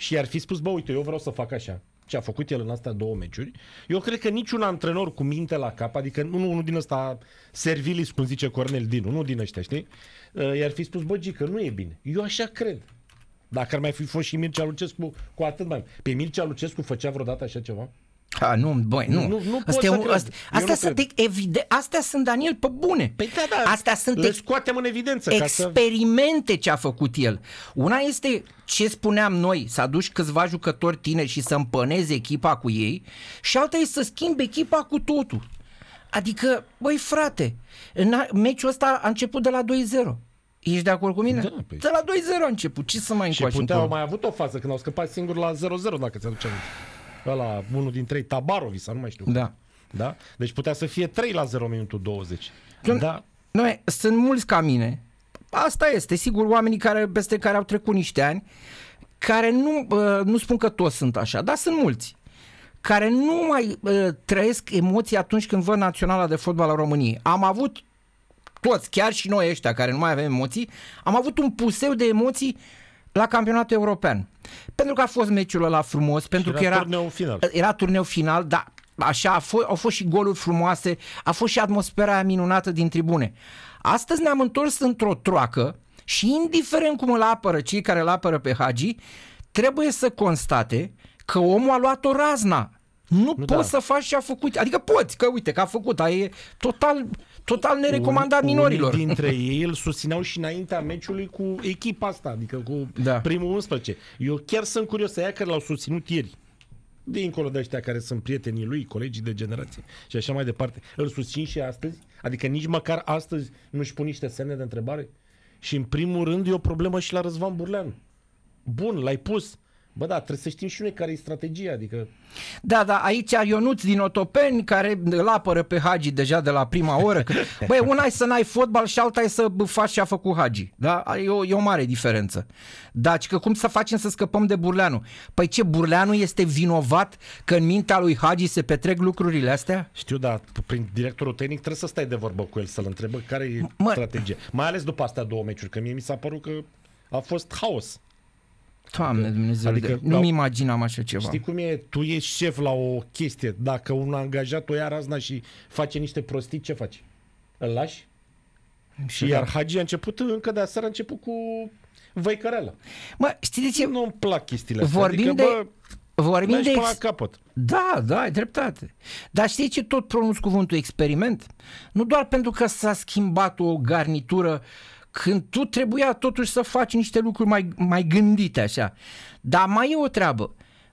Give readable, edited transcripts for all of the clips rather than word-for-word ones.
și i-ar fi spus, bă, uite, eu vreau să fac așa, ce a făcut el în astea 2 meciuri, eu cred că niciun antrenor cu minte la cap, adică unul din ăsta Servilis, cum zice Cornel Dinu, unul din ăștia, știi? I-ar fi spus, bă, Gică, nu e bine. Eu așa cred. Dacă ar mai fi fost și Mircea Lucescu, cu atât mai... Pe Mircea Lucescu făcea vreodată așa ceva? Nu, băi, nu. Nu pot să cred. Astea sunt evident, astea sunt, Daniel, pe bune. Păi da, astea sunt le scoatem în evidență. Experimente ce a făcut el. Una este ce spuneam noi, să aduci câțiva jucători tineri și să împănezi echipa cu ei, și alta este să schimbi echipa cu totul. Adică, băi frate, meciul ăsta a început de la 2-0. Ești de acord cu mine? Da, păi. De la 2-0 a început. Ce să mai încoace? Și au mai avut o fază când au scăpat singur la 0-0, dacă ți-aduce aminte. Ăla, unul dintre ei, Tabarovi, sau nu mai știu. Da? Deci putea să fie 3-0 minutul 20. Da. Noi, sunt mulți ca mine. Asta este, sigur, oamenii peste care au trecut niște ani, care nu spun că toți sunt așa, dar sunt mulți, care nu mai trăiesc emoții atunci când văd Naționala de Fotbal a României. Am avut toți, chiar și noi ăștia care nu mai avem emoții, am avut un puseu de emoții la campionatul european. Pentru că a fost meciul ăla frumos, pentru că era turneu final, dar așa au fost și goluri frumoase, a fost și atmosfera aia minunată din tribune. Astăzi ne-am întors într-o troacă și indiferent cum îl apără cei care îl apără pe Hagi, trebuie să constate că omul a luat o razna. Nu poți să faci ce a făcut. Adică poți, că uite, că a făcut, dar e total nerecomandat minorilor. Unii dintre ei îl susțineau și înaintea meciului cu echipa asta, adică cu primul 11. Eu chiar sunt curios să ia că l-au susținut ieri. Dincolo de ăștia care sunt prietenii lui, colegii de generație și așa mai departe. Îl susțin și astăzi? Adică nici măcar astăzi nu-și pun niște semne de întrebare? Și în primul rând e o problemă și la Răzvan Burleanu. Bun, l-ai pus. Bă, da, trebuie să știm și noi care e strategia, adică... Da, aici Ionuț din Otopeni, care îl apără pe Hagi deja de la prima oră. Băi, una e să n-ai fotbal și alta e să faci ce a făcut Hagi. Da? E o mare diferență. Deci că cum să facem să scăpăm de Burleanu? Păi ce, Burleanu este vinovat că în mintea lui Hagi se petrec lucrurile astea? Știu, dar prin directorul tehnic trebuie să stai de vorbă cu el, să-l întrebă care e strategia. Mai ales după astea 2 meciuri, că mie mi s-a părut că a fost haos. Doamne Dumnezeu, nu-mi imaginam așa ceva. Știi cum e? Tu ești șef la o chestie. Dacă un angajat o ia razna și face niște prostii, ce faci? Îl lași? Și iar Hagi a început, încă de aseară a început cu văicărela. Mă, știi de ce? Nu-mi plac chestiile astea. Vorbim de la capăt. Da, ai dreptate. Dar știi ce tot pronunț cuvântul experiment? Nu doar pentru că s-a schimbat o garnitură când tu trebuia totuși să faci niște lucruri mai gândite așa. Dar mai e o treabă.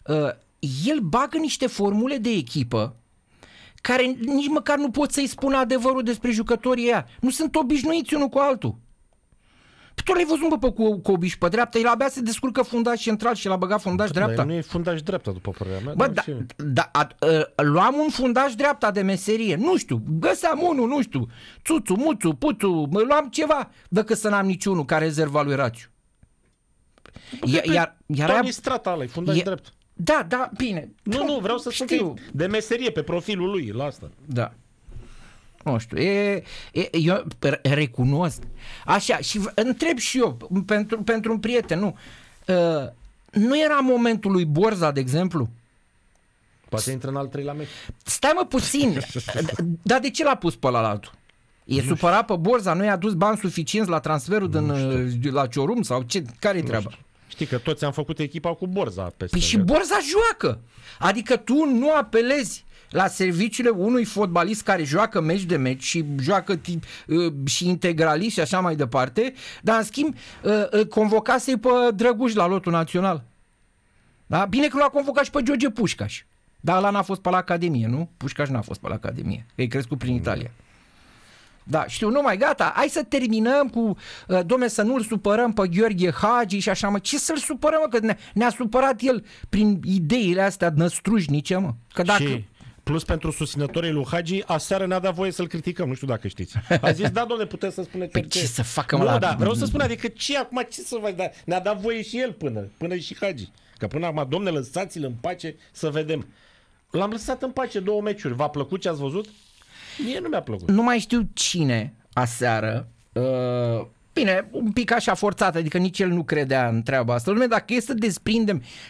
El bagă niște formule de echipă care nici măcar nu pot să-i spună adevărul despre jucătorii ăia. Nu sunt obișnuiți unul cu altul. Tu l-ai văzut, bă, cu Cobiș pe dreapta, el abia se descurcă fundaș central și l-a băgat fundaș dreapta. Nu e fundaș dreapta, după părerea mea. Bă, luam un fundaș dreapta de meserie, nu știu, găseam unul, nu știu, Țuțu, Muțu, Puțu, luam ceva, decât să n-am niciunul ca rezerva lui Rațiu. Toni Strata ăla, fundaș drept. Da, bine. Nu, vreau să știu de meserie pe profilul lui, la asta. Da. Nu știu, eu recunosc. Așa, și întreb și eu, pentru un prieten, nu era momentul lui Borza, de exemplu? Poate intră în al 3-lea meci. Stai mă puțin, dar de ce l-a pus pe ălaltul? E supărat pe Borza, nu i-a dus bani suficienți la transferul la Ciorum sau ce? Care-i treaba? Știi că toți am făcut echipa cu Borza. Păi și Borza joacă. Adică tu nu apelezi la serviciile unui fotbalist care joacă meci de meci și joacă și integralist și așa mai departe, dar în schimb convocase pe Drăguș la lotul național. Da? Bine că l-a convocat și pe George Pușcaș. Dar ăla n-a fost pe la Academie, nu? Pușcaș n-a fost pe la Academie. Că e crescut prin Italia. Da, știu, numai gata, hai să terminăm cu, dom'le, să nu-l supărăm pe Gheorghe Hagi și așa, mă, ce să-l supărăm, mă, că ne-a supărat el prin ideile astea năstrușnice, mă. Că dacă... Și plus pentru susținătorii lui Hagi, aseară ne-a dat voie să-l criticăm, nu știu dacă știți. A zis, da, dom'le, puteți să spuneți orice. Ce să facă, mă, da, vreau să spun, adică ce acum, ce să faci, ne-a dat voie și el până și Hagi. Că până acum, dom'le, lăsați-l în pace să vedem. L-am lăsat în pace 2 meciuri, v-a plăcut ce ați văzut? Mie nu mi-a plăcut. Nu mai știu cine aseară, bine, un pic așa forțat, adică nici el nu credea în treaba asta. Lume, dacă e să desprindem